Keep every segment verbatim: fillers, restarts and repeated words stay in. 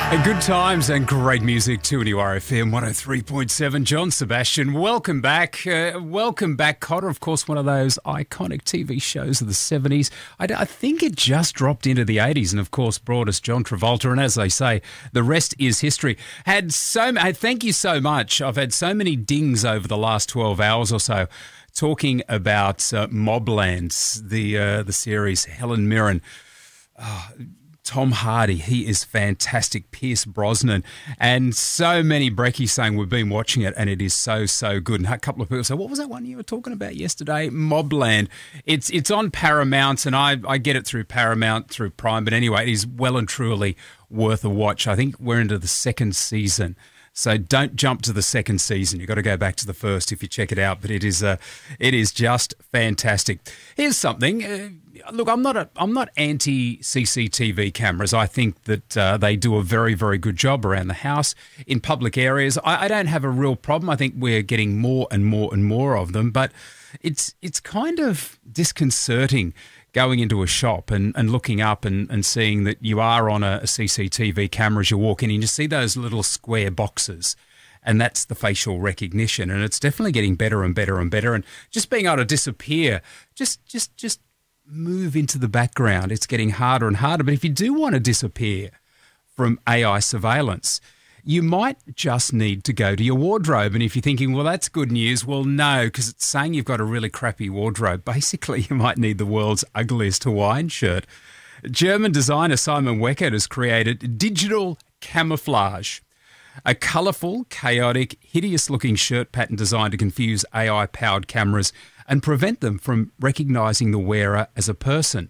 And good times and great music to New R F M one oh three point seven. John Sebastian, welcome back. Uh, welcome back, Cotter. Of course, one of those iconic T V shows of the seventies. I, I think it just dropped into the eighties and, of course, brought us John Travolta. And as they say, the rest is history. Had so hey, Thank you so much. I've had so many dings over the last twelve hours or so talking about uh, Mobland, the, uh, the series, Helen Mirren. Oh, Tom Hardy, he is fantastic. Pierce Brosnan, and so many brekkies saying we've been watching it and it is so, so good. And a couple of people say, what was that one you were talking about yesterday? Mobland. It's it's on Paramount, and I, I get it through Paramount, through Prime. But anyway, it is well and truly worth a watch. I think we're into the second season. So don't jump to the second season. You've got to go back to the first if you check it out. But it is uh, it is just fantastic. Here's something. Uh, look, I'm not a, I'm not anti C C T V cameras. I think that uh, they do a very, very good job around the house, in public areas. I, I don't have a real problem. I think we're getting more and more and more of them. But it's it's kind of disconcerting going into a shop and, and looking up and, and seeing that you are on a, a C C T V camera as you walk in, and you see those little square boxes, and that's the facial recognition. And it's definitely getting better and better and better. And just being able to disappear, just just just move into the background, it's getting harder and harder. But if you do want to disappear from A I surveillance, you might just need to go to your wardrobe. And if you're thinking, well, that's good news, well, no, because it's saying you've got a really crappy wardrobe. Basically, you might need the world's ugliest Hawaiian shirt. German designer Simon Weckert has created digital camouflage, a colourful, chaotic, hideous-looking shirt pattern designed to confuse A I-powered cameras and prevent them from recognising the wearer as a person.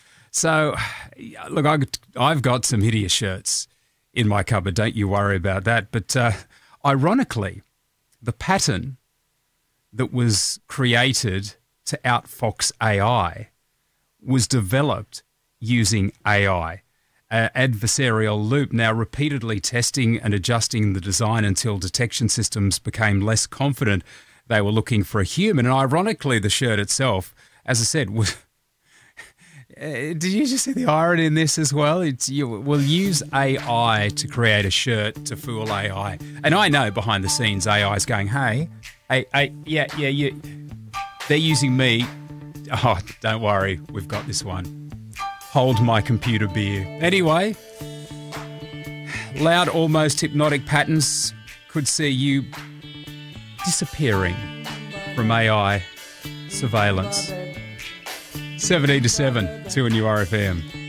So, look, I've got some hideous shirts in my cupboard, don't you worry about that. But uh, ironically, the pattern that was created to outfox A I was developed using A I, uh, adversarial loop, now repeatedly testing and adjusting the design until detection systems became less confident they were looking for a human. And ironically, the shirt itself, as I said, was... Uh, did you just see the irony in this as well? It's you will use A I to create a shirt to fool A I. And I know behind the scenes A I is going, hey, hey, hey, yeah, yeah, you. They're using me. Oh, don't worry, we've got this one. Hold my computer beer. Anyway, loud, almost hypnotic patterns could see you disappearing from A I surveillance. seventeen to seven, two on U R F M.